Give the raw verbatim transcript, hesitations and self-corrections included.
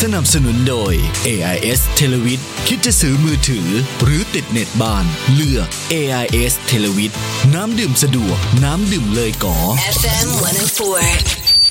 สนับสนุนโดย เอ ไอ เอส Televid คิดจะซื้อมือถือหรือติดเน็ตบ้านเลือก เอ ไอ เอส Televid น้ำดื่มสะดวกน้ำดื่มเลยก๋อเอฟ เอ็ม หนึ่งศูนย์สี่